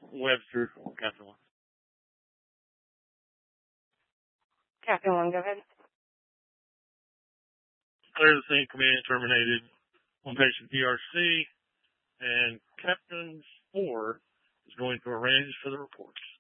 Webster, Captain 1. Captain 1, go ahead. Clear the scene, command terminated on patient ERC, and Captain 4 is going to arrange for the reports.